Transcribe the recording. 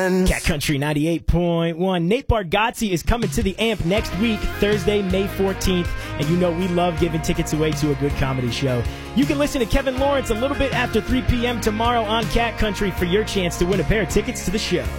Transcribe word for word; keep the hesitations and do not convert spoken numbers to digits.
Cat Country ninety-eight point one. Nate Bargatze is coming to the Amp next week, Thursday, May fourteenth. And you know we love giving tickets away to a good comedy show. You can listen to Kevin Lawrence a little bit after three p.m. tomorrow on Cat Country for your chance to win a pair of tickets to the show.